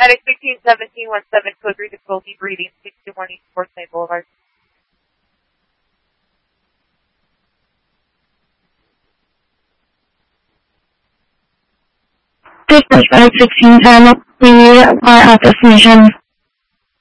Attic 161717, code 3 to Goldie Breeding, 61 East Portside Boulevard. Dispatch Attic 1610, we are at destination.